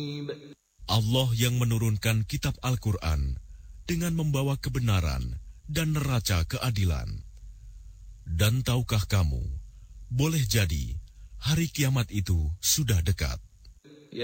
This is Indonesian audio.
Allah yang menurunkan kitab Al-Quran dengan membawa kebenaran dan neraca keadilan. Dan tahukah kamu, boleh jadi hari kiamat itu sudah dekat.